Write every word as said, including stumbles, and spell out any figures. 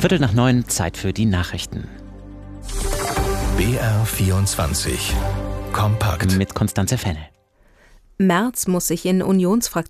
Viertel nach neun, Zeit für die Nachrichten. B R vierundzwanzig. Kompakt. Mit Konstanze Fennel. Merz muss sich in Unionsfraktion